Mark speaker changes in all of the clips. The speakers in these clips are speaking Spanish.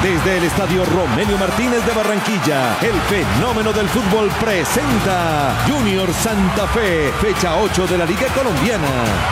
Speaker 1: Desde el estadio Romelio Martínez de Barranquilla, el fenómeno del fútbol presenta Junior Santa Fe, fecha 8 de la Liga Colombiana.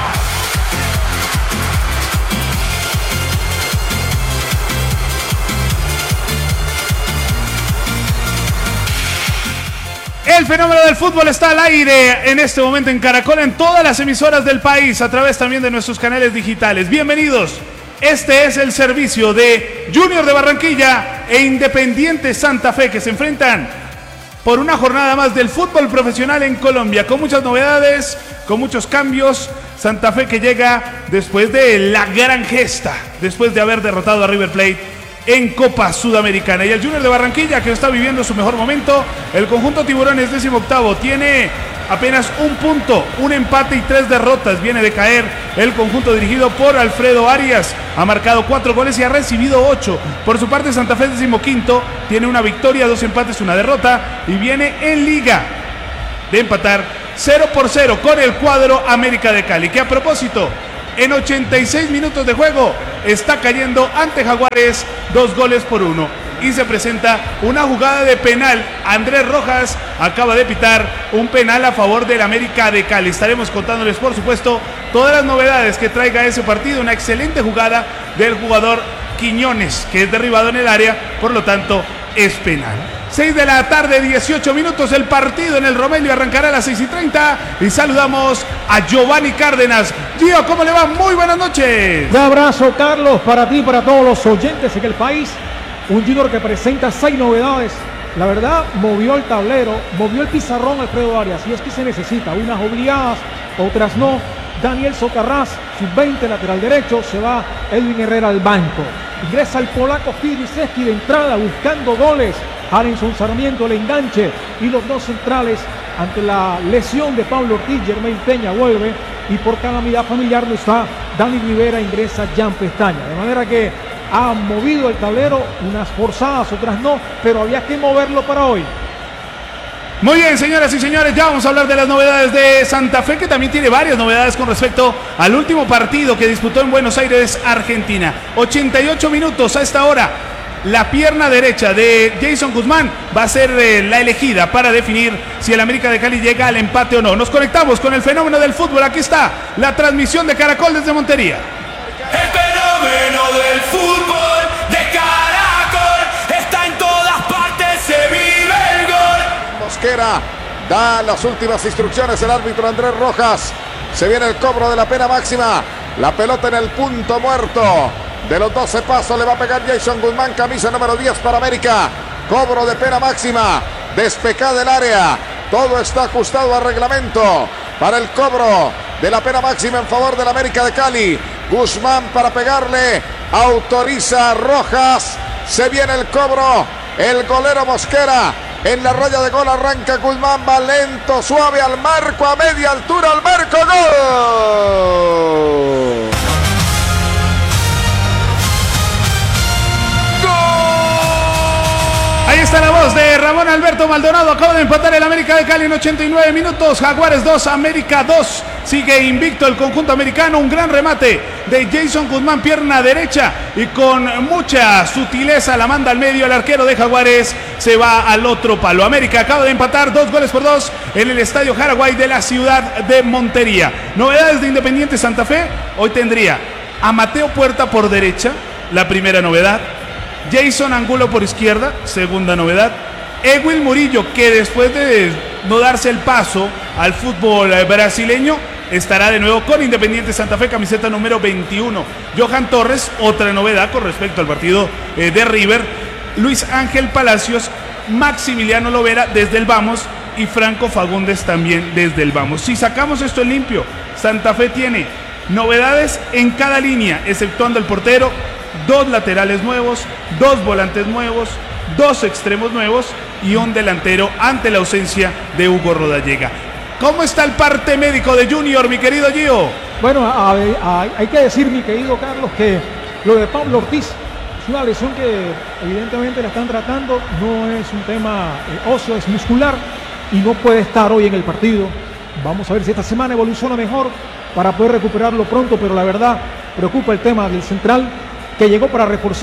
Speaker 2: El fenómeno del fútbol está al aire en este momento en Caracol, en todas las emisoras del país, a través también de nuestros canales digitales. Bienvenidos. Este es el servicio de Junior de Barranquilla e Independiente Santa Fe, que se enfrentan por una jornada más del fútbol profesional en Colombia, con muchas novedades, con muchos cambios. Santa Fe que llega después de la gran gesta, después de haber derrotado a River Plate en Copa Sudamericana. Y el Junior de Barranquilla, que está viviendo su mejor momento. El conjunto Tiburones, 18º, tiene apenas un punto, un empate y 3 derrotas. Viene de caer el conjunto dirigido por Alfredo Arias. Ha marcado 4 goles y ha recibido 8. Por su parte, Santa Fe, 15º, tiene una victoria, 2 empates, 1 derrota. Y viene en Liga de empatar 0-0 con el cuadro América de Cali, que a propósito, en 86 minutos de juego está cayendo ante Jaguares 2-1. Y se presenta una jugada de penal. Andrés Rojas acaba de pitar un penal a favor del América de Cali. Estaremos contándoles, por supuesto, todas las novedades que traiga ese partido. Una excelente jugada del jugador Quiñones, que es derribado en el área, por lo tanto es penal. 6 de la tarde, 18 minutos, el partido en el Romelio arrancará a las 6:30 y saludamos a Giovanni Cárdenas. Gio, ¿cómo le va? Muy buenas noches.
Speaker 3: Un abrazo, Carlos, para ti y para todos los oyentes en el país. Un Junior que presenta 6 novedades. La verdad, movió el tablero, movió el pizarrón Alfredo Arias, y es que se necesita, unas obligadas, otras no. Daniel Socarrás, sub-20, lateral derecho, se va Edwin Herrera al banco. Ingresa el polaco Filiszewski de entrada buscando goles. Arenson Sarmiento, el enganche, y los dos centrales ante la lesión de Pablo Ortiz. Germain Peña vuelve, y por calamidad familiar no está Dani Rivera, ingresa Jan Pestaña. De manera que ha movido el tablero, unas forzadas, otras no, pero había que moverlo para hoy.
Speaker 2: Muy bien, señoras y señores, ya vamos a hablar de las novedades de Santa Fe, que también tiene varias novedades con respecto al último partido que disputó en Buenos Aires, Argentina. 88 minutos a esta hora. La pierna derecha de Jason Guzmán va a ser la elegida para definir si el América de Cali llega al empate o no. Nos conectamos con el fenómeno del fútbol. Aquí está la transmisión de Caracol desde Montería.
Speaker 4: El fenómeno del fútbol de Caracol está en todas partes, se vive el gol.
Speaker 5: Mosquera da las últimas instrucciones, el árbitro Andrés Rojas. Se viene el cobro de la pena máxima. La pelota en el punto muerto. De los 12 pasos le va a pegar Jason Guzmán, camisa número 10 para América. Cobro de pena máxima, despejada del área. Todo está ajustado al reglamento para el cobro de la pena máxima en favor del América de Cali. Guzmán para pegarle, autoriza Rojas. Se viene el cobro, el golero Mosquera en la raya de gol, arranca Guzmán, va lento, suave al marco, a media altura al marco, gol.
Speaker 2: Ahí está la voz de Ramón Alberto Maldonado. Acaba de empatar el América de Cali en 89 minutos. Jaguares 2, América 2. Sigue invicto el conjunto americano. Un gran remate de Jason Guzmán, pierna derecha, y con mucha sutileza la manda al medio. El arquero de Jaguares se va al otro palo. América acaba de empatar 2-2 en el estadio Jaraguay de la ciudad de Montería. Novedades de Independiente Santa Fe. Hoy tendría a Mateo Puerta por derecha, la primera novedad. Jason Angulo por izquierda, segunda novedad. Ewil Murillo, que después de no darse el paso al fútbol brasileño, estará de nuevo con Independiente Santa Fe, camiseta número 21. Johan Torres, otra novedad con respecto al partido de River. Luis Ángel Palacios, Maximiliano Lovera desde el Vamos, y Franco Fagundes también desde el Vamos. Si sacamos esto en limpio, Santa Fe tiene novedades en cada línea, exceptuando el portero, 2 laterales nuevos, 2 volantes nuevos, 2 extremos nuevos y un delantero ante la ausencia de Hugo Rodallega. ¿Cómo está el parte médico de Junior, mi querido Gio?
Speaker 3: Bueno, hay que decir, mi querido Carlos, que lo de Pablo Ortiz es una lesión que evidentemente la están tratando, no es un tema óseo, es muscular, y no puede estar hoy en el partido. Vamos a ver si esta semana evoluciona mejor para poder recuperarlo pronto, pero la verdad preocupa el tema del central, que llegó para reforzar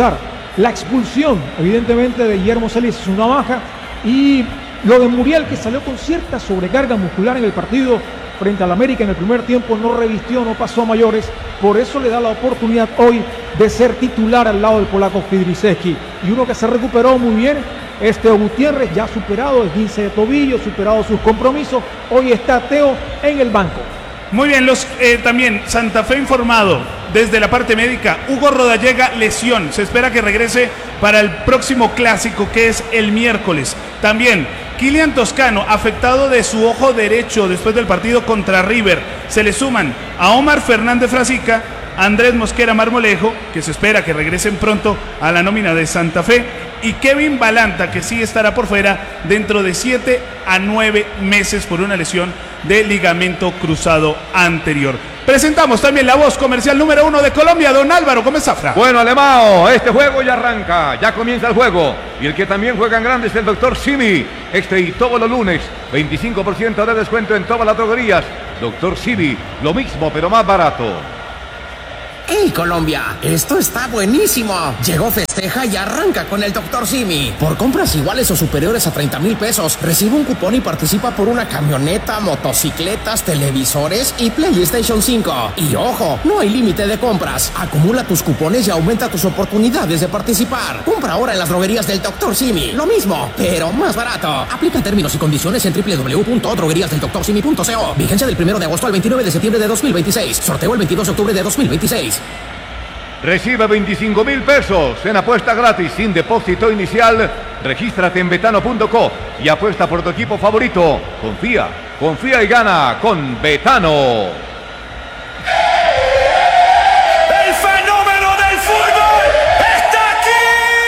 Speaker 3: La expulsión, evidentemente, de Guillermo Celis es una baja. Y lo de Muriel, que salió con cierta sobrecarga muscular en el partido frente al América en el primer tiempo, no revistió, no pasó a mayores. Por eso le da la oportunidad hoy de ser titular al lado del polaco Fidrisewski. Y uno que se recuperó muy bien, Teo Gutiérrez, ya superado el 15 de tobillo, superado sus compromisos. Hoy está Teo en el banco.
Speaker 2: Muy bien, también Santa Fe informado desde la parte médica. Hugo Rodallega, lesión. Se espera que regrese para el próximo clásico, que es el miércoles. También Kylian Toscano, afectado de su ojo derecho después del partido contra River. Se le suman a Omar Fernández Frasica, Andrés Mosquera Marmolejo, que se espera que regresen pronto a la nómina de Santa Fe, y Kevin Balanta, que sí estará por fuera dentro de 7 a 9 meses por una lesión de ligamento cruzado anterior. Presentamos también la voz comercial número 1 de Colombia, don Álvaro Gómez Zafra.
Speaker 6: Bueno, Alemão, este juego ya arranca, ya comienza el juego. Y el que también juega en grande es el Dr. Simi. Y todos los lunes, 25% de descuento en todas las droguerías. Dr. Simi, lo mismo pero más barato.
Speaker 7: ¡Hey Colombia! ¡Esto está buenísimo! Llegó Festeja y arranca con el Dr. Simi. Por compras iguales o superiores a 30,000 pesos, recibe un cupón y participa por una camioneta, motocicletas, televisores y PlayStation 5. Y ojo, no hay límite de compras. Acumula tus cupones y aumenta tus oportunidades de participar. Compra ahora en las droguerías del Dr. Simi. Lo mismo, pero más barato. Aplica términos y condiciones en www.drogueríasdeldoctorSimi.co. Vigencia del 1 de agosto al 29 de septiembre de 2026. Sorteo el 22 de octubre de 2026.
Speaker 6: Recibe 25,000 pesos en apuesta gratis sin depósito inicial. Regístrate en betano.co y apuesta por tu equipo favorito. Confía y gana con Betano.
Speaker 4: El fenómeno del fútbol está aquí.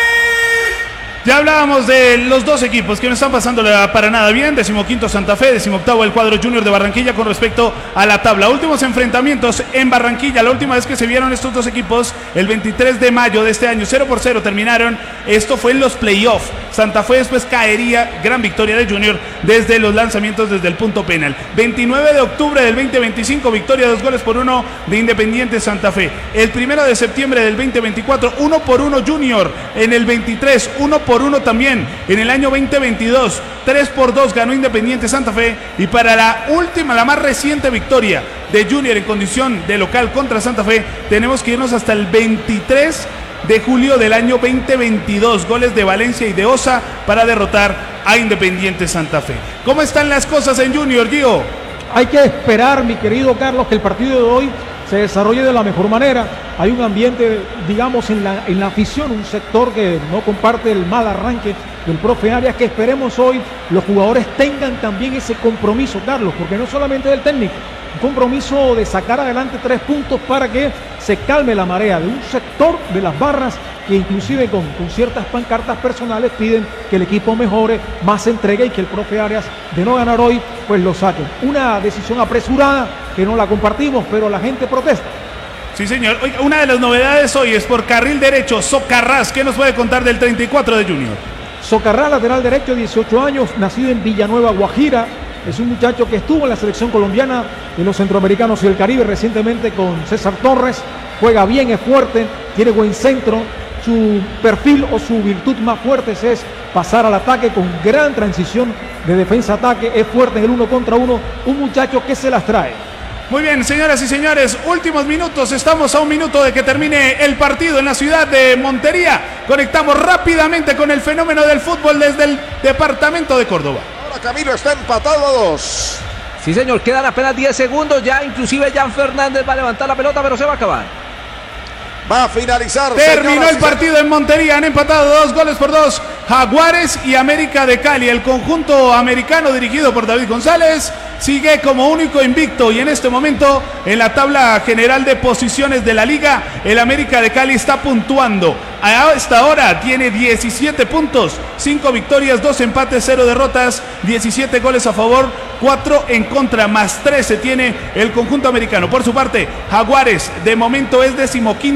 Speaker 2: Ya hablábamos de los dos equipos que no están pasando para nada bien. 15º Santa Fe, 18º el cuadro Junior de Barranquilla con respecto a la tabla. Últimos enfrentamientos en Barranquilla. La última vez que se vieron estos dos equipos, el 23 de mayo de este año, 0-0 terminaron. Esto fue en los playoffs. Santa Fe después caería, gran victoria de Junior desde los lanzamientos desde el punto penal. 29 de octubre del 2025, victoria 2-1 de Independiente Santa Fe. El 1 de septiembre del 2024, 1-1 Junior. En el 23, 1-1 también. En el año 2022, 3-2 ganó Independiente Santa Fe. Y para la última, la más reciente victoria de Junior en condición de local contra Santa Fe, tenemos que irnos hasta el 23 de julio del año 2022. Goles de Valencia y de Osa para derrotar a Independiente Santa Fe. ¿Cómo están las cosas en Junior, Gio?
Speaker 3: Hay que esperar, mi querido Carlos, que el partido de hoy se desarrolle de la mejor manera. Hay un ambiente, digamos, en la afición, un sector que no comparte el mal arranque del profe Arias, que esperemos hoy los jugadores tengan también ese compromiso, Carlos, porque no solamente del técnico, un compromiso de sacar adelante 3 puntos para que se calme la marea de un sector de las barras que inclusive con ciertas pancartas personales piden que el equipo mejore, más entregue y que el profe Arias, de no ganar hoy, pues lo saquen. Una decisión apresurada que no la compartimos, pero la gente protesta.
Speaker 2: Sí, señor. Oiga, una de las novedades hoy es por carril derecho, Socarrás. ¿Qué nos puede contar del 34 de Junior?
Speaker 3: Socarrás, lateral derecho, 18 años, nacido en Villanueva, Guajira. Es un muchacho que estuvo en la selección colombiana de los centroamericanos y el Caribe recientemente con César Torres. Juega bien, es fuerte, tiene buen centro. Su perfil o su virtud más fuerte es pasar al ataque con gran transición de defensa-ataque. Es fuerte en el 1 contra 1. Un muchacho que se las trae.
Speaker 2: Muy bien, señoras y señores, últimos minutos. Estamos a un minuto de que termine el partido en la ciudad de Montería. Conectamos rápidamente con el fenómeno del fútbol desde el departamento de Córdoba.
Speaker 5: Ahora Camilo está empatado a 2.
Speaker 8: Sí, señor, quedan apenas 10 segundos. Ya inclusive Jan Fernández va a levantar la pelota, pero se va a acabar.
Speaker 5: Va a finalizar.
Speaker 2: Terminó el partido en Montería. Han empatado 2-2 Jaguares y América de Cali. El conjunto americano dirigido por David González sigue como único invicto y en este momento en la tabla general de posiciones de la liga, el América de Cali está puntuando. Hasta ahora tiene 17 puntos, 5 victorias, 2 empates, 0 derrotas, 17 goles a favor, 4 en contra, más 13 tiene el conjunto americano. Por su parte, Jaguares de momento es 15º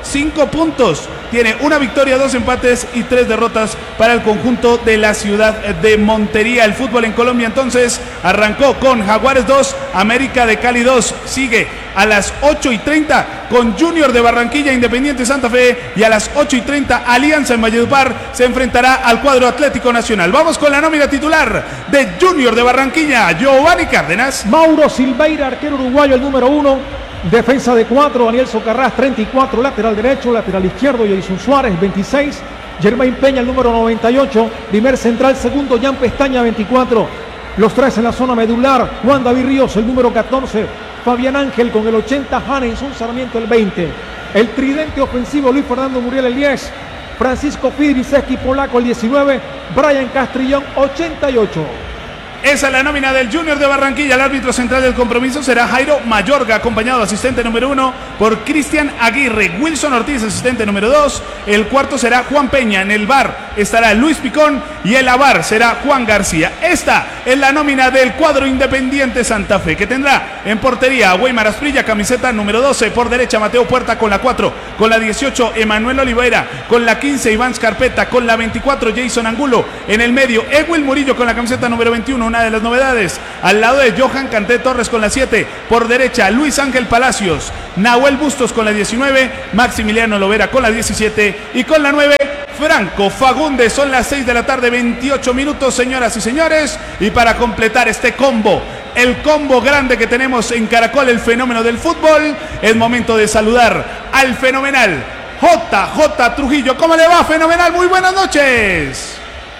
Speaker 2: 5 puntos. Tiene una victoria, 2 empates y 3 derrotas para el conjunto de la ciudad de Montería. El fútbol en Colombia entonces arrancó con Jaguares 2, América de Cali 2. Sigue a las 8:30 con Junior de Barranquilla, Independiente Santa Fe, y a las 8:30 Alianza en Valledupar se enfrentará al cuadro Atlético Nacional. Vamos con la nómina titular de Junior de Barranquilla. Giovanni Cárdenas.
Speaker 3: Mauro Silveira, arquero uruguayo, el número 1. Defensa de 4, Daniel Socarrás, 34. Lateral derecho, lateral izquierdo, Jason Suárez, 26. Germain Peña, el número 98. Primer central, segundo, Jan Pestaña, 24. Los 3 en la zona medular. Juan David Ríos, el número 14. Fabián Ángel con el 80. Hanenson Sarmiento, el 20. El tridente ofensivo, Luis Fernando Muriel, el 10. Francisco Fidriceski Polaco, el 19. Brian Castrillón, 88.
Speaker 2: Esa es la nómina del Junior de Barranquilla. El árbitro central del compromiso será Jairo Mayorga, acompañado asistente número 1 por Cristian Aguirre. Wilson Ortiz, asistente número 2. El cuarto será Juan Peña. En el VAR estará Luis Picón y el AVAR será Juan García. Esta es la nómina del cuadro Independiente Santa Fe, que tendrá en portería a Weimar Asprilla, camiseta número 12. Por derecha Mateo Puerta con la 4. Con la 18 Emanuel Oliveira. Con la 15 Iván Scarpeta. Con la 24 Jason Angulo. En el medio Ewil Murillo con la camiseta número 21. Una de las novedades, al lado de Johan Canté Torres con la 7, por derecha Luis Ángel Palacios, Nahuel Bustos con la 19, Maximiliano Lovera con la 17 y con la 9 Franco Fagundes. Son las 6 de la tarde, 28 minutos, señoras y señores, y para completar este combo, el combo grande que tenemos en Caracol, el fenómeno del fútbol, es momento de saludar al fenomenal JJ Trujillo. ¿Cómo le va, fenomenal? Muy buenas noches.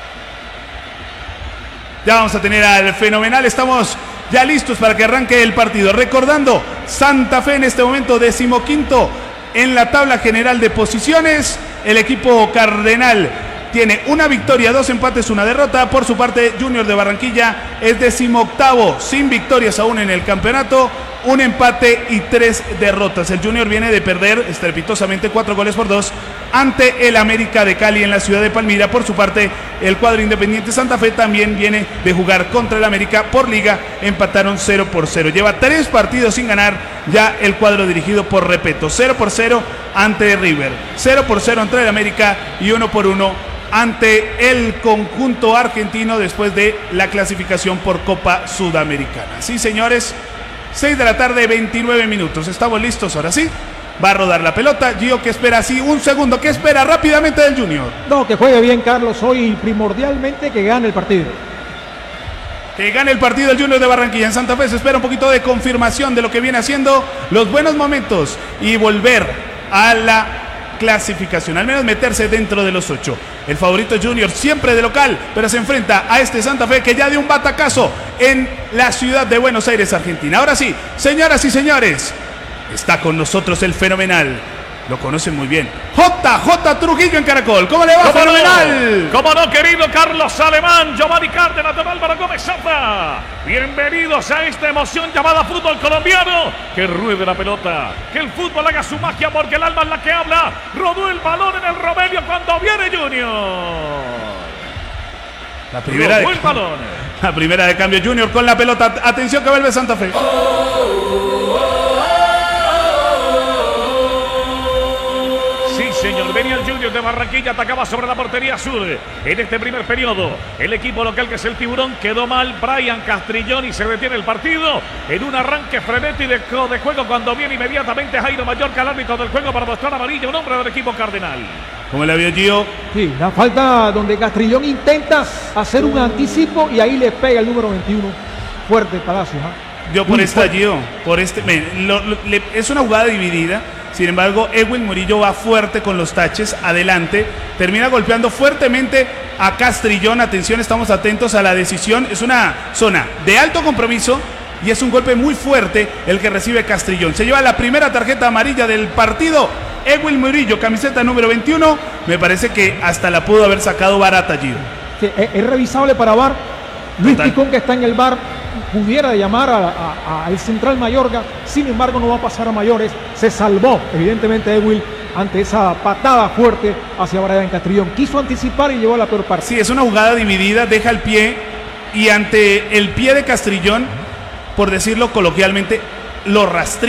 Speaker 2: Ya vamos a tener al fenomenal, estamos ya listos para que arranque el partido. Recordando, Santa Fe en este momento 15º en la tabla general de posiciones. El equipo cardenal tiene una victoria, 2 empates, 1 derrota. Por su parte, Junior de Barranquilla es 18º, sin victorias aún en el campeonato. 1 empate y 3 derrotas. El Junior viene de perder estrepitosamente 4-2 ante el América de Cali en la ciudad de Palmira. Por su parte, el cuadro Independiente Santa Fe también viene de jugar contra el América por liga. Empataron 0-0. Lleva 3 partidos sin ganar ya el cuadro dirigido por Repeto. 0-0 ante River, 0-0 ante el América y 1-1 ante el conjunto argentino después de la clasificación por Copa Sudamericana. Sí, señores. 6 de la tarde, 29 minutos. Estamos listos, ahora sí. Va a rodar la pelota. Gio, ¿qué espera? Sí, un segundo. ¿Qué espera rápidamente del Junior?
Speaker 3: No, que juegue bien, Carlos. Hoy primordialmente que gane el partido.
Speaker 2: Que gane el partido el Junior de Barranquilla. En Santa Fe se espera un poquito de confirmación de lo que viene haciendo, los buenos momentos y volver a la clasificación, al menos meterse dentro de los 8. El favorito Junior siempre de local, pero se enfrenta a este Santa Fe que ya dio un batacazo en la ciudad de Buenos Aires, Argentina. Ahora sí, señoras y señores, está con nosotros el fenomenal. Lo conocen muy bien. JJ Trujillo en Caracol. ¿Cómo le va, fenomenal?
Speaker 9: ¿Cómo no, querido Carlos Alemán, Giovanni Cárdenas, don Álvaro Gómez Zafra? Bienvenidos a esta emoción llamada fútbol colombiano. Que ruede la pelota, que el fútbol haga su magia, porque el alma es la que habla. Rodó el balón en el Romelio cuando viene Junior.
Speaker 2: La primera de cambio, Junior con la pelota. Atención que vuelve Santa Fe.
Speaker 9: Señor, venía el Junior de Barranquilla, atacaba sobre la portería sur. En este primer periodo, el equipo local, que es el Tiburón, quedó mal. Brian Castrillón y se detiene el partido en un arranque frenético de juego cuando viene inmediatamente Jairo Mayorga, el árbitro del juego, para mostrar amarilla, un hombre del equipo cardenal.
Speaker 2: ¿Cómo le vio, Gio?
Speaker 3: Sí, la falta donde Castrillón intenta hacer un anticipo y ahí le pega el número 21. Fuerte Palacios.
Speaker 2: Yo por esta, Gio, por este, es una jugada dividida. Sin embargo, Ewil Murillo va fuerte con los taches, adelante, termina golpeando fuertemente a Castrillón. Atención, estamos atentos a la decisión. Es una zona de alto compromiso y es un golpe muy fuerte el que recibe Castrillón. Se lleva la primera tarjeta amarilla del partido. Ewil Murillo, camiseta número 21. Me parece que hasta la pudo haber sacado barata, Gio.
Speaker 3: Sí, es revisable para VAR. Luis Picón, que está en el VAR, pudiera llamar al central Mayorga. Sin embargo, no va a pasar a mayores. Se salvó, evidentemente, Ewil ante esa patada fuerte hacia Brian Castrillón. Quiso anticipar y llevó a la peor parte.
Speaker 2: Sí, es una jugada dividida, deja el pie y ante el pie de Castrillón, por decirlo coloquialmente, lo rastrilla.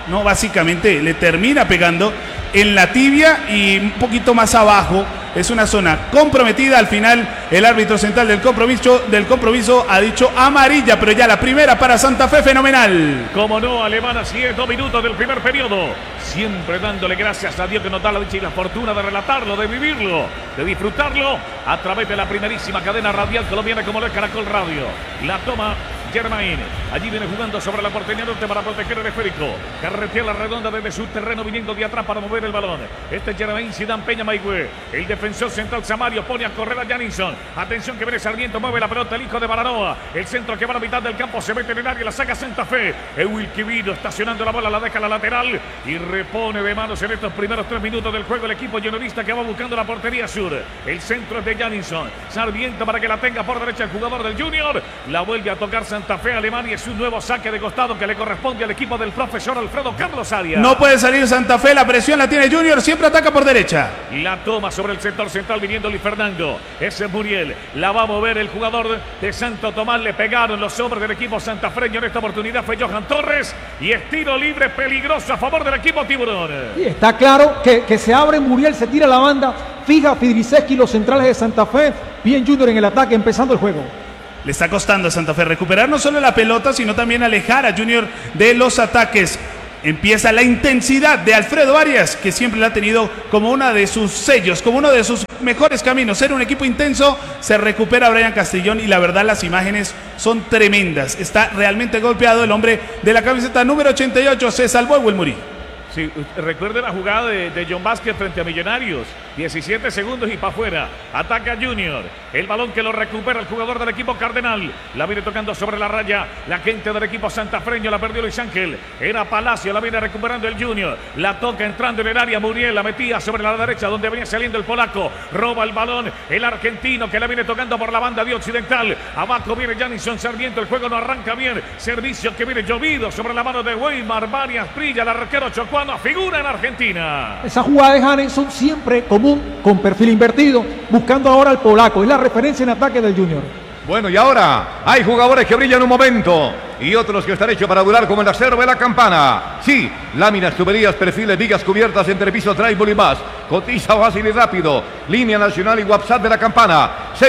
Speaker 2: no, básicamente le termina pegando en la tibia y un poquito más abajo. Es una zona comprometida. Al final el árbitro central del compromiso ha dicho amarilla, pero ya la primera para Santa Fe, fenomenal.
Speaker 9: Como no, Alemana, 7 minutos del primer periodo. Siempre dándole gracias a Dios que nos da la dicha y la fortuna de relatarlo, de vivirlo, de disfrutarlo a través de la primerísima cadena radial colombiana como lo es Caracol Radio. La toma Germain, allí viene jugando sobre la portería norte para proteger el esférico. Carretea la redonda desde su terreno viniendo de atrás para mover el balón. Este es Germain, Zidane Peña Maigüe. El defensor central Samario pone a correr a Janison. Atención que viene Sarmiento, mueve la pelota el hijo de Baranoa. El centro que va a la mitad del campo se mete en el área, la saca Santa Fe. Ewil Quivino estacionando la bola, la deja a la lateral y repone de manos en estos primeros 3 minutos del juego el equipo juniorista que va buscando la portería sur. El centro es de Janison. Sarmiento para que la tenga por derecha el jugador del Junior. La vuelve a tocar Santa Fe. Alemania es un nuevo saque de costado que le corresponde al equipo del profesor Alfredo Carlos Arias.
Speaker 2: No puede salir Santa Fe, la presión la tiene Junior, siempre ataca por derecha.
Speaker 9: La toma sobre el sector central viniendo Luis Fernando. Ese es Muriel. La va a mover el jugador de Santo Tomás. Le pegaron los hombres del equipo santafreño. En esta oportunidad fue Johan Torres. Y es tiro libre peligroso a favor del equipo Tiburón.
Speaker 3: Y está claro que se abre Muriel, se tira la banda. Fija Fidriseski los centrales de Santa Fe. Bien Junior en el ataque, empezando el juego.
Speaker 2: Le está costando a Santa Fe recuperar no solo la pelota, sino también alejar a Junior de los ataques. Empieza la intensidad de Alfredo Arias, que siempre la ha tenido como uno de sus sellos, como uno de sus mejores caminos. Ser un equipo intenso, se recupera Brian Castrillón y la verdad las imágenes son tremendas. Está realmente golpeado el hombre de la camiseta número 88, se salvó Ewil Muri.
Speaker 9: Sí, recuerden la jugada de John Vázquez frente a Millonarios. 17 segundos y para afuera. Ataca Junior. El balón que lo recupera el jugador del equipo Cardenal. La viene tocando sobre la raya. La gente del equipo santafreño la perdió Luis Ángel. Era Palacio, la viene recuperando el Junior. La toca entrando en el área. Muriel la metía sobre la derecha donde venía saliendo el polaco. Roba el balón el argentino que la viene tocando por la banda de Occidental. Abajo viene Janison Sarmiento. El juego no arranca bien. Servicio que viene llovido sobre la mano de Weimar. Varias Prilla, el arquero chocuano, figura en Argentina.
Speaker 3: Esa jugada de Janison siempre común, con perfil invertido, buscando ahora al polaco. Es la referencia en ataque del Junior.
Speaker 6: Bueno, y ahora hay jugadores que brillan un momento y otros que están hechos para durar, como el acero de la Campana. Sí, láminas, tuberías, perfiles, vigas cubiertas, entrepiso, tribal y más. Cotiza fácil y rápido. Línea nacional y WhatsApp de la Campana.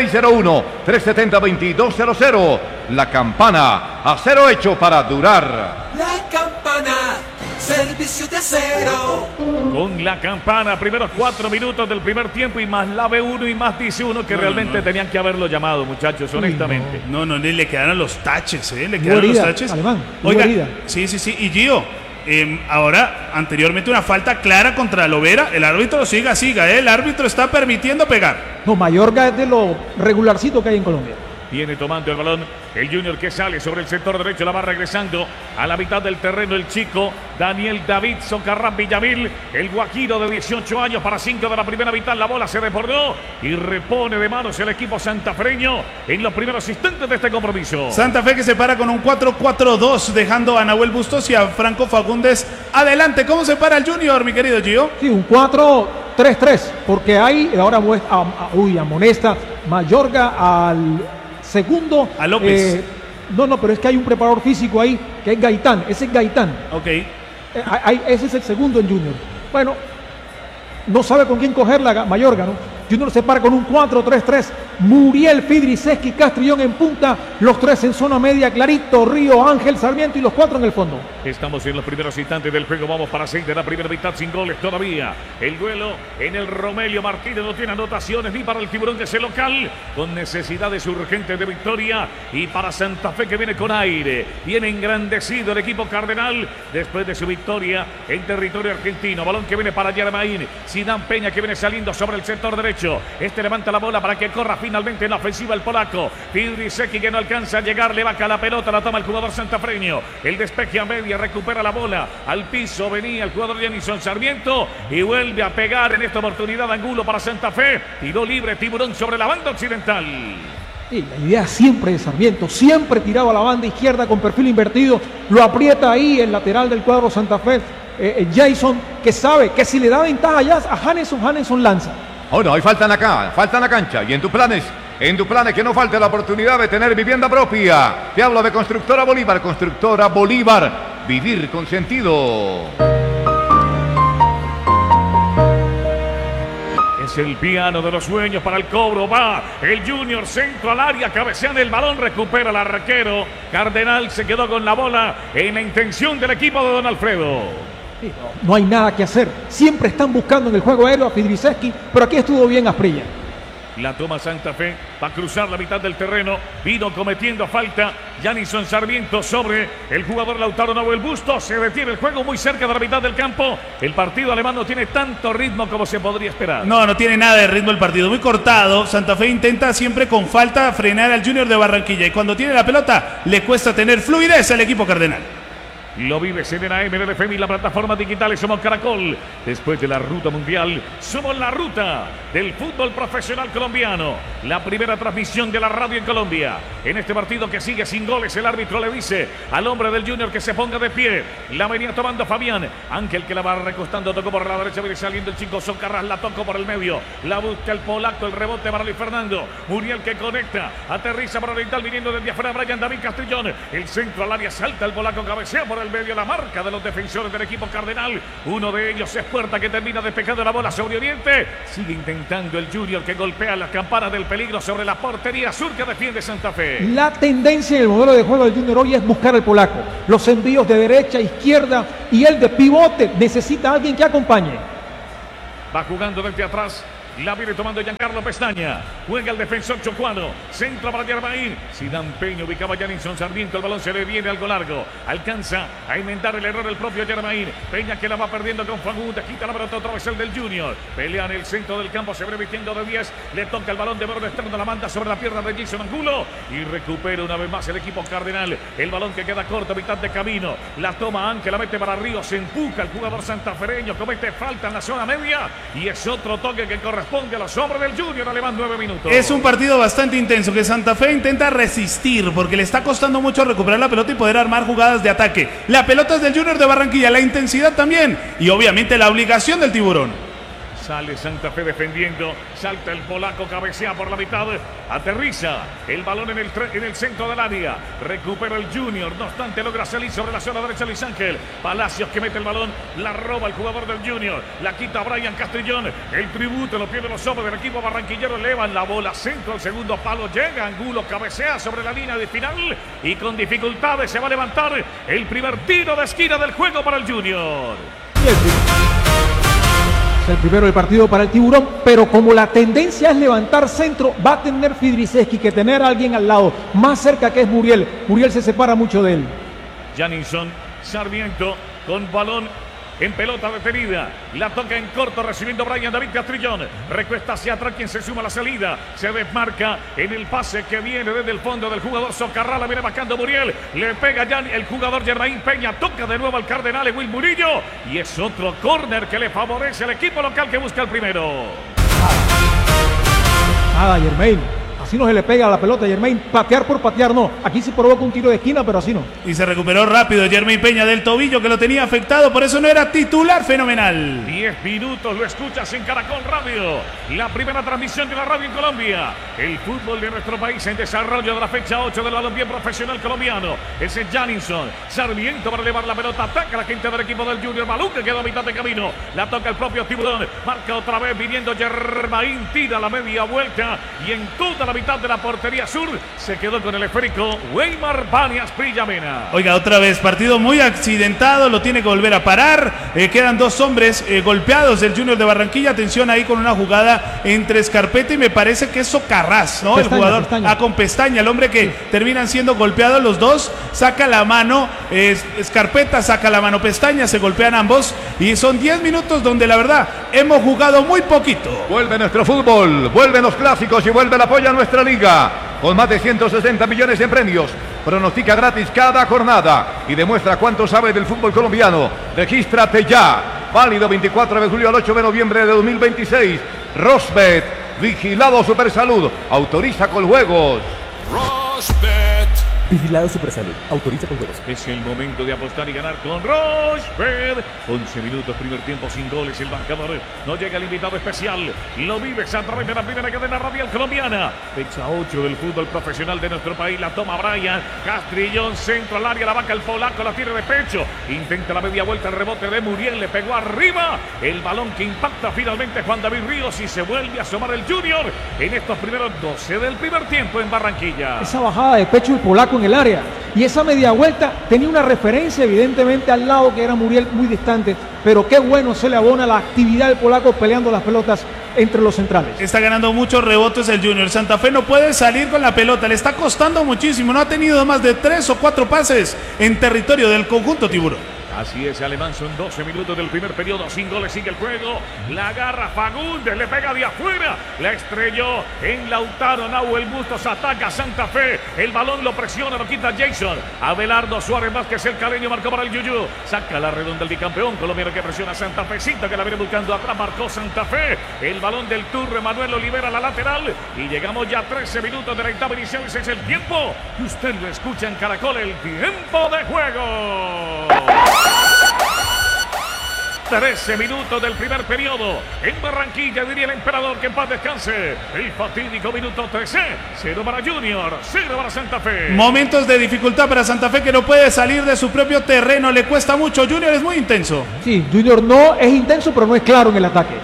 Speaker 6: 601-370-2200. La Campana, acero hecho para durar.
Speaker 4: La Campana, servicio de acero.
Speaker 9: Con la Campana, primeros 4 minutos del primer tiempo y más la B1 y más dice uno que realmente tenían que haberlo llamado, muchachos, honestamente.
Speaker 2: No, le quedaron los taches, le quedaron los taches.
Speaker 3: Alemán,
Speaker 2: oiga, sí, y Gio, ahora, anteriormente una falta clara contra Lovera, el árbitro siga, el árbitro está permitiendo pegar.
Speaker 3: No, Mayorga es de lo regularcito que hay en Colombia.
Speaker 9: Viene tomando el balón el Junior que sale sobre el sector derecho, la va regresando a la mitad del terreno el chico Daniel David Socarrán Villamil, el guajiro de 18 años para 5 de la primera mitad. La bola se desbordó y repone de manos el equipo santafreño en los primeros instantes de este compromiso.
Speaker 2: Santa Fe que se para con un 4-4-2, dejando a Nahuel Bustos y a Franco Fagundes adelante. ¿Cómo se para el Junior, mi querido Gio?
Speaker 3: Sí, un 4-3-3, porque hay ahora amonesta Mayorga al segundo.
Speaker 2: A López.
Speaker 3: No, pero es que hay un preparador físico ahí, que es Gaitán. Ese es Gaitán.
Speaker 2: Ok.
Speaker 3: Ese es el segundo en Junior. Bueno, no sabe con quién cogerla Mayorga, ¿no? Junior se para con un 4-3-3. Muriel, Fidriseski, Castrillón en punta. Los tres en zona media. Clarito, Río, Ángel, Sarmiento y los cuatro en el fondo.
Speaker 9: Estamos en los primeros instantes del juego. Vamos para 6 de la primera mitad sin goles todavía. El duelo en el Romelio Martínez no tiene anotaciones ni para el Tiburón que es el local. Con necesidades urgentes de victoria. Y para Santa Fe que viene con aire. Viene engrandecido el equipo Cardenal después de su victoria en territorio argentino. Balón que viene para Germain. Zidane Peña que viene saliendo sobre el sector derecho. Este levanta la bola para que corra finalmente en la ofensiva el polaco. Fidriseski que no alcanza a llegar, le baja la pelota, la toma el jugador santafreño. El despeje a media, recupera la bola. Al piso venía el jugador Janison Sarmiento y vuelve a pegar en esta oportunidad Angulo para Santa Fe. Tiro libre Tiburón sobre la banda occidental.
Speaker 3: Y la idea siempre de Sarmiento, siempre tiraba a la banda izquierda con perfil invertido. Lo aprieta ahí el lateral del cuadro Santa Fe. Jason, que sabe que si le da ventaja ya a Janison lanza.
Speaker 6: Oh, no, hay falta en la cancha. Y en tus planes que no falte la oportunidad de tener vivienda propia. Te hablo de Constructora Bolívar. vivir con sentido.
Speaker 9: Es el piano de los sueños para el cobro. Va el Junior, centro al área, cabecean el balón, recupera el arquero. Cardenal se quedó con la bola en la intención del equipo de Don Alfredo.
Speaker 3: No hay nada que hacer. Siempre están buscando en el juego aéreo a Fidriseski, pero aquí estuvo bien Asprilla.
Speaker 9: La toma Santa Fe, va a cruzar la mitad del terreno, vino cometiendo falta Janison Sarmiento sobre el jugador Lautaro Novo. El busto, se detiene el juego muy cerca de la mitad del campo. El partido alemán no tiene tanto ritmo como se podría esperar.
Speaker 2: No tiene nada de ritmo el partido, muy cortado. Santa Fe intenta siempre con falta frenar al Junior de Barranquilla y cuando tiene la pelota le cuesta tener fluidez al equipo cardenal.
Speaker 9: Lo vive Serena MLFM y la plataforma digitales. Somos Caracol. Después de la ruta mundial, somos la ruta del fútbol profesional colombiano. La primera transmisión de la radio en Colombia. En este partido que sigue sin goles, el árbitro le dice al hombre del Junior que se ponga de pie. La venía tomando Fabián. Ángel que la va recostando, tocó por la derecha, viene saliendo el chico Socarrás, la tocó por el medio. La busca el polaco, el rebote para Luis Fernando. Muriel que conecta, aterriza para Oriental viniendo desde afuera Brian David Castrillón. El centro al área, salta el polaco, cabecea por el medio, la marca de los defensores del equipo cardenal. Uno de ellos es Puerta que termina despejando la bola sobre Oriente. Sigue intentando el Junior que golpea las campanas del peligro sobre la portería sur que defiende Santa Fe.
Speaker 3: La tendencia en el modelo de juego del Junior hoy es buscar al polaco. Los envíos de derecha, izquierda y el de pivote. Necesita a alguien que acompañe.
Speaker 9: Va jugando desde atrás. La viene tomando Giancarlo Pestaña. Juega el defensor chocuano. Centro para Germain. Zidane Peña ubicaba a Janison Sarmiento. El balón se le viene algo largo. Alcanza a inventar el error el propio Germain. Peña que la va perdiendo con Fagundes. Quita la pelota otra vez el del Junior. Pelea en el centro del campo. Se ve vistiendo de 10. Le toca el balón de borde externo. La manda sobre la pierna de Jason Angulo. Y recupera una vez más el equipo cardenal. El balón que queda corto a mitad de camino. La toma Ángel. La mete para arriba. Se empuja el jugador santafereño. Comete falta en la zona media. Y es otro toque que corresponde a los hombres del Junior alemán. 9 minutos.
Speaker 2: Es un partido bastante intenso que Santa Fe intenta resistir porque le está costando mucho recuperar la pelota y poder armar jugadas de ataque. La pelota es del Junior de Barranquilla, la intensidad también y obviamente la obligación del tiburón.
Speaker 9: Sale Santa Fe defendiendo, salta el polaco, cabecea por la mitad, aterriza el balón en el centro del área, recupera el Junior, no obstante logra salir sobre la zona derecha Luis Ángel. Palacios que mete el balón, la roba el jugador del Junior, la quita Brian Castrillón, el tributo lo pierde los hombres del equipo barranquillero, elevan la bola, centro al segundo palo, llega Angulo, cabecea sobre la línea de final y con dificultades se va a levantar el primer tiro de esquina del juego para el Junior.
Speaker 3: Es el primero del partido para el tiburón, pero como la tendencia es levantar centro, va a tener Fidriseski que tener a alguien al lado, más cerca que es Muriel. Muriel se separa mucho de él.
Speaker 9: Janison Sarmiento con balón en pelota detenida, la toca en corto recibiendo Brian David Castrillón, recuesta hacia atrás quien se suma a la salida, se desmarca en el pase que viene desde el fondo del jugador Socarrá, la viene bajando Muriel, le pega ya el jugador Germain Peña, toca de nuevo al Cardenal Will Murillo y es otro córner que le favorece al equipo local que busca el primero.
Speaker 3: Nada, Germain. Así no se le pega a la pelota, Germain. Patear por patear no. Aquí sí provoca un tiro de esquina, pero así no.
Speaker 2: Y se recuperó rápido Germain Peña del tobillo que lo tenía afectado, por eso no era titular. Fenomenal.
Speaker 9: 10 minutos, lo escuchas en Caracol Radio. La primera transmisión de la radio en Colombia. El fútbol de nuestro país en desarrollo de la fecha 8 del balompié profesional colombiano. Ese Janison Sarmiento para elevar la pelota. Ataca la gente del equipo del Junior. Balón que queda a mitad de camino. La toca el propio Tiburón. Marca otra vez viniendo Germain. Tira la media vuelta y en toda la mitad de la portería sur se quedó con el esférico Weimar Banias Prillamena.
Speaker 2: Oiga, otra vez partido muy accidentado, lo tiene que volver a parar. Quedan dos hombres golpeados del Junior de Barranquilla. Atención ahí con una jugada entre Escarpeta y me parece que es Socarrás, ¿no?
Speaker 3: Pestaña,
Speaker 2: el jugador
Speaker 3: Pestaña.
Speaker 2: con Pestaña, el hombre que terminan siendo golpeados los dos. Saca la mano Escarpeta, saca la mano Pestaña, se golpean ambos y son 10 minutos donde la verdad hemos jugado muy poquito.
Speaker 6: Vuelve nuestro fútbol, vuelven los clásicos y vuelve el apoyo a nuestra liga. Con más de 160 millones en premios. Pronostica gratis cada jornada y demuestra cuánto sabe del fútbol colombiano. Regístrate ya. Válido 24 de julio al 8 de noviembre de 2026. Rosbet, vigilado Supersalud. Autoriza con juegos.
Speaker 4: Rosbet,
Speaker 10: Vigilado Supersalud. Autoriza con juegos.
Speaker 9: Es el momento de apostar y ganar con Rochefort. 11 minutos, primer tiempo sin goles. El marcador no llega el invitado especial. Lo vives a través de la primera cadena radial colombiana. Fecha 8 del fútbol profesional de nuestro país. La toma Brian Castrillón, centro al área. La vaca el polaco, la tira de pecho. Intenta la media vuelta, el rebote de Muriel. Le pegó arriba. El balón que impacta finalmente Juan David Ríos y se vuelve a asomar el Junior en estos primeros 12 del primer tiempo en Barranquilla.
Speaker 3: Esa bajada de pecho del polaco en el área y esa media vuelta tenía una referencia evidentemente al lado que era Muriel muy distante, pero qué bueno se le abona la actividad del polaco peleando las pelotas entre los centrales.
Speaker 2: Está ganando muchos rebotes el Junior. Santa Fe no puede salir con la pelota, le está costando muchísimo, no ha tenido más de 3 o 4 pases en territorio del conjunto tiburón.
Speaker 9: Así es, Alemán, son 12 minutos del primer periodo, sin goles, sigue el juego, la agarra Fagundes, le pega de afuera, la estrelló en Lautaro, Nahuel Bustos, ataca Santa Fe, el balón lo presiona, lo quita Jason, Abelardo Suárez Vázquez, el caleño marcó para el Yuyu, saca la redonda el bicampeón colombiano que presiona a Santa Fe, cinta que la viene buscando atrás, marcó Santa Fe, el balón del Turre, Manuel Olivera, la lateral, y llegamos ya a 13 minutos de la etapa inicial, ese es el tiempo, y usted lo escucha en Caracol, el tiempo de juego. 13 minutos del primer periodo. En Barranquilla diría el emperador que en paz descanse. El fatídico minuto 13. 0 para Junior, 0 para Santa Fe.
Speaker 2: Momentos de dificultad para Santa Fe que no puede salir de su propio terreno. Le cuesta mucho. Junior es muy intenso.
Speaker 3: Sí, Junior no es intenso, pero no es claro en el ataque.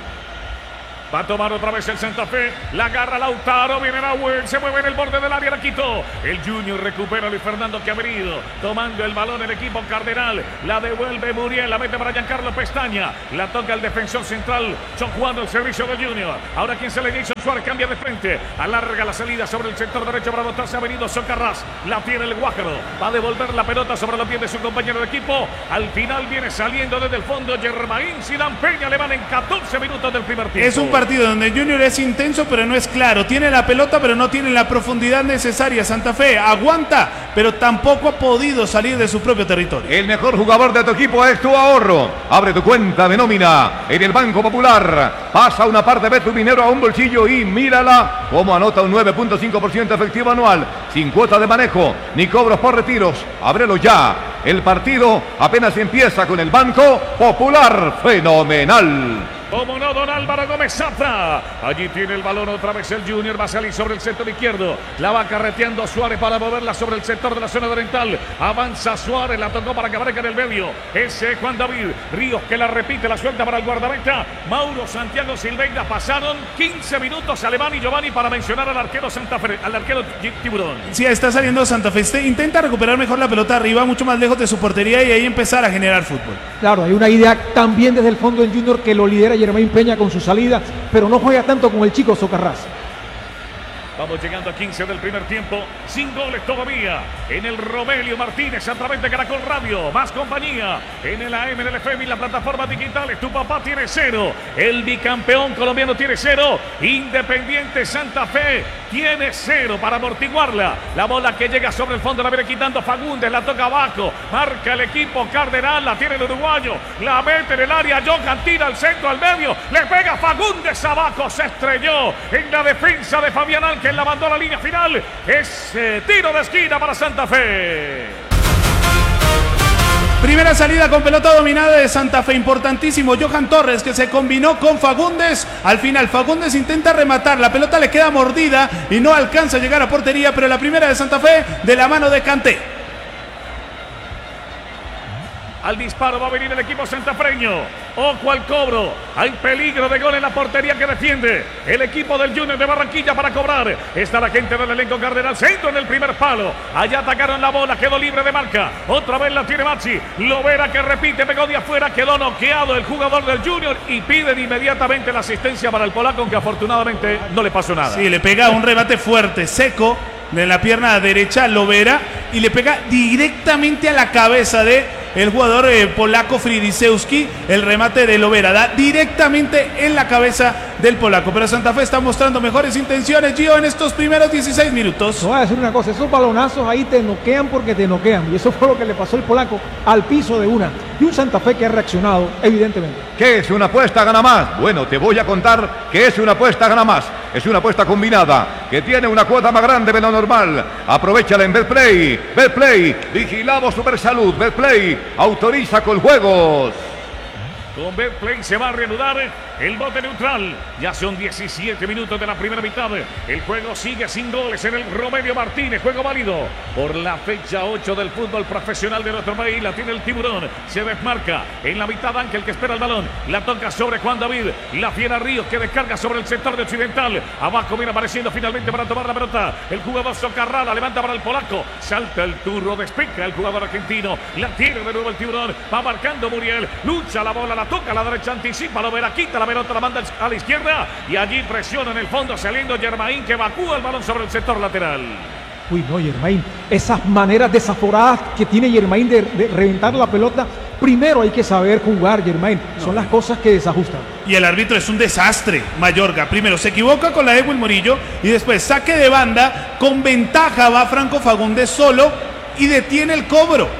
Speaker 9: Va a tomar otra vez el Santa Fe. La agarra Lautaro. Viene Nahuel. Se mueve en el borde del área. La quitó. El Junior recupera a Luis Fernando que ha venido. Tomando el balón el equipo Cardenal. La devuelve Muriel. La mete para Giancarlo Pestaña. La toca el defensor central. Jugando el servicio del Junior. Ahora quien se le dice Suárez cambia de frente. Alarga la salida sobre el sector derecho para botarse. Ha venido Socarrás. La tiene el Guájaro. Va a devolver la pelota sobre los pies de su compañero de equipo. Al final viene saliendo desde el fondo Germain Zidane Peña. Le van en 14 minutos del primer tiempo.
Speaker 2: Es un partido donde Junior es intenso pero no es claro, tiene la pelota pero no tiene la profundidad necesaria. Santa Fe aguanta pero tampoco ha podido salir de su propio territorio.
Speaker 6: El mejor jugador de tu equipo es tu ahorro. Abre tu cuenta de nómina en el Banco Popular, pasa una parte de tu dinero a un bolsillo y mírala cómo anota un 9.5% efectivo anual, sin cuota de manejo ni cobros por retiros. Ábrelo ya, el partido apenas empieza con el Banco Popular. Fenomenal.
Speaker 9: Como no, don Álvaro Gómez Zafra. Allí tiene el balón otra vez el Junior. Va a salir sobre el sector izquierdo. La va carreteando Suárez para moverla sobre el sector de la zona oriental. Avanza Suárez. La tocó para que aparezca en el medio. Ese es Juan David Ríos que la repite. La suelta para el guardameta Mauro Santiago Silveira. Pasaron 15 minutos. Alemán y Giovanni para mencionar al arquero Santa Fe, al arquero Tiburón.
Speaker 2: Sí, está saliendo Santa Fe. Intenta recuperar mejor la pelota arriba, mucho más lejos de su portería y ahí empezar a generar fútbol.
Speaker 3: Claro, hay una idea también desde el fondo en Junior que lo lidera Germain Peña con su salida, pero no juega tanto con el chico Socarrás.
Speaker 9: Vamos llegando a 15 del primer tiempo, sin goles todavía. En el Romelio Martínez a través de Caracol Radio, más compañía. En el AM, en el FM y las plataformas digitales. Tu papá tiene 0, el bicampeón colombiano tiene 0, Independiente Santa Fe tiene 0 para amortiguarla. La bola que llega sobre el fondo la viene quitando Fagundes, la toca abajo. Marca el equipo Cardenal, la tiene el uruguayo. La mete en el área, Johan tira al centro, al medio. Le pega Fagundes abajo, se estrelló en la defensa de Fabián Ángel. La mandó a la línea final. Es tiro de esquina para Santa Fe.
Speaker 2: Primera salida con pelota dominada de Santa Fe, importantísimo. Johan Torres que se combinó con Fagundes. Al final Fagundes intenta rematar, la pelota le queda mordida y no alcanza a llegar a portería, pero la primera de Santa Fe de la mano de Kanté.
Speaker 9: Al disparo va a venir el equipo santafreño. Ojo al cobro. Hay peligro de gol en la portería que defiende el equipo del Junior de Barranquilla para cobrar. Está la gente del elenco Cardenal. Centro en el primer palo. Allá atacaron la bola. Quedó libre de marca. Otra vez la tiene Maxi. Lovera que repite. Pegó de afuera. Quedó noqueado el jugador del Junior. Y piden inmediatamente la asistencia para el polaco, aunque afortunadamente no le pasó nada.
Speaker 2: Sí, le pega un remate fuerte, seco, de la pierna derecha a Lovera. Y le pega directamente a la cabeza de el jugador polaco Fridisewski. El remate de Lovera da directamente en la cabeza del polaco. Pero Santa Fe está mostrando mejores intenciones, Gio, en estos primeros 16 minutos.
Speaker 3: Te voy a decir una cosa, esos balonazos ahí te noquean porque te noquean. Y eso fue lo que le pasó al polaco al piso de una. Y un Santa Fe que ha reaccionado, evidentemente.
Speaker 6: ¿Qué es una apuesta gana más? Bueno, te voy a contar que es una apuesta gana más. Es una apuesta combinada que tiene una cuota más grande de lo normal. Aprovechala en Betplay. Betplay, vigilamos Supersalud. Betplay, autoriza con juegos.
Speaker 9: Con Betplay se va a reanudar el bote neutral. Ya son 17 minutos de la primera mitad. El juego sigue sin goles en el Romelio Martínez. Juego válido por la fecha 8 del fútbol profesional de nuestro país. La tiene el Tiburón. Se desmarca en la mitad Ángel que espera el balón. La toca sobre Juan David. La Fiera Ríos que descarga sobre el sector de Occidental. Abajo viene apareciendo finalmente para tomar la pelota. El jugador Socarrada levanta para el polaco. Salta el turno, despeja el jugador argentino. La tiene de nuevo el Tiburón. Va marcando Muriel. Lucha la bola, la toca a la derecha, anticipa, lo verá, quita la pelota, la manda a la izquierda y allí presiona en el fondo saliendo Germain que evacúa el balón sobre el sector lateral.
Speaker 3: Uy, no, Germain, esas maneras desaforadas que tiene Germain de reventar la pelota, primero hay que saber jugar, Germain, son las cosas que desajustan.
Speaker 2: Y el árbitro es un desastre, Mayorga. Primero se equivoca con la de Will Murillo y después saque de banda, con ventaja va Franco Fagundes solo y detiene el cobro.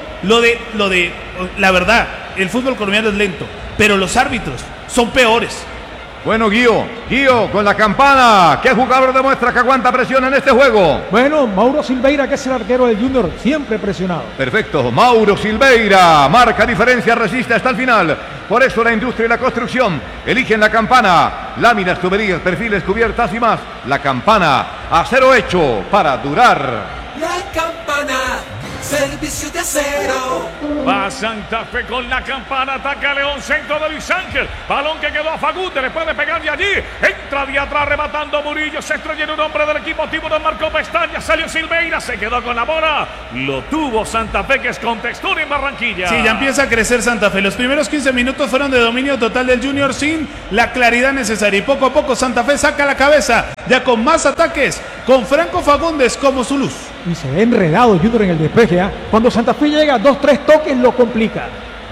Speaker 2: La verdad, el fútbol colombiano es lento, pero los árbitros son peores.
Speaker 6: Bueno, Guío, con la campana. ¿Qué jugador demuestra que aguanta presión en este juego?
Speaker 3: Bueno, Mauro Silveira, que es el arquero del Junior, siempre presionado.
Speaker 6: Perfecto, Mauro Silveira, marca diferencia, resiste hasta el final. Por eso la industria y la construcción eligen la campana. Láminas, tuberías, perfiles, cubiertas y más. La campana, acero hecho para durar.
Speaker 4: La campana, servicio de acero.
Speaker 9: Va Santa Fe con la campana, ataca León, centro de Luis Ángel, balón que quedó a Fagundes, le puede pegar de allí, entra de atrás rematando Murillo, se estrella en un hombre del equipo, Tiburón marcó pestaña, salió Silveira, se quedó con la bola, lo tuvo Santa Fe que es con textura en Barranquilla.
Speaker 2: Sí, ya empieza a crecer Santa Fe, los primeros 15 minutos fueron de dominio total del Junior sin la claridad necesaria y poco a poco Santa Fe saca la cabeza, ya con más ataques, con Franco Fagundes como su luz.
Speaker 3: Y se ve enredado Junior en el despeje, ¿eh? Cuando Santa Fe llega a 2-3 toques lo complica.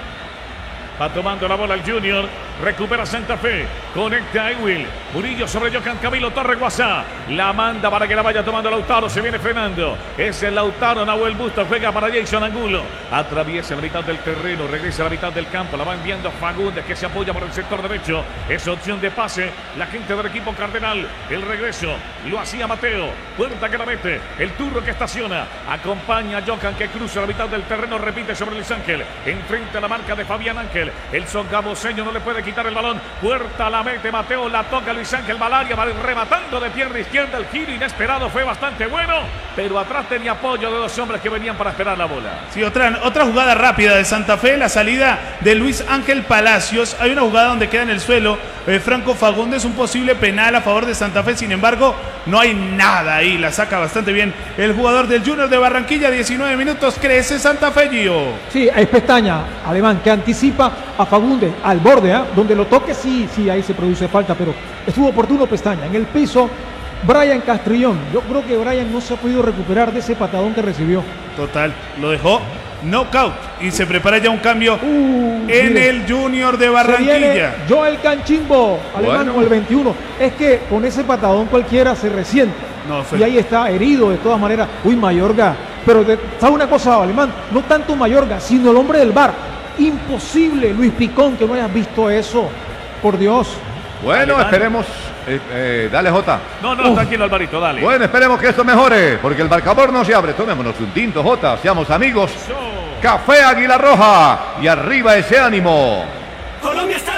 Speaker 9: Va tomando la bola el Junior, recupera Santa Fe, conecta a Ewil, Murillo sobre Johan Camilo Torre Guasá, la manda para que la vaya tomando Lautaro, se viene frenando, es el Lautaro, Nahuel Busto, juega para Jason Angulo, atraviesa la mitad del terreno, regresa a la mitad del campo, la va enviando Fagundes que se apoya por el sector derecho, es opción de pase, la gente del equipo Cardenal, el regreso, lo hacía Mateo, puerta que la mete, el turno que estaciona, acompaña a Johan que cruza la mitad del terreno, repite sobre Luis Ángel, enfrente a la marca de Fabián Ángel, el songaboseño no le puede quitar el balón, puerta la mete Mateo, la toca Luis Ángel Valaria, va rematando de pierna izquierda, el giro inesperado fue bastante bueno, pero atrás tenía apoyo de dos hombres que venían para esperar la bola.
Speaker 2: Sí, otra jugada rápida de Santa Fe, la salida de Luis Ángel Palacios, hay una jugada donde queda en el suelo Franco Fagundes, un posible penal a favor de Santa Fe, sin embargo no hay nada ahí, la saca bastante bien el jugador del Junior de Barranquilla, 19 minutos, crece Santa Fe, Gio.
Speaker 3: Sí, es pestaña, Alemán, que anticipa a Fagundes al borde, donde lo toque sí, ahí se produce falta, pero estuvo oportuno pestaña. En el piso, Brian Castrillón, yo creo que Brian no se ha podido recuperar de ese patadón que recibió.
Speaker 2: Total, lo dejó knockout y se prepara ya un cambio en el Junior de Barranquilla.
Speaker 3: Joel Canchimbo, Alemán con el 21. Es que con ese patadón cualquiera se resiente. Y ahí está herido de todas maneras. Uy, Mayorga. Pero ¿sabe una cosa, Alemán? No tanto Mayorga, sino el hombre del VAR. Imposible, Luis Picón, que no hayas visto eso. Por Dios.
Speaker 6: Bueno, Alemán. Esperemos. Dale, Jota.
Speaker 9: No, tranquilo, Alvarito, dale.
Speaker 6: Bueno, esperemos que esto mejore, porque el marcador no se abre. Tomémonos un tinto, Jota. Seamos amigos. Café Águila Roja. Y arriba ese ánimo.
Speaker 4: Colombia está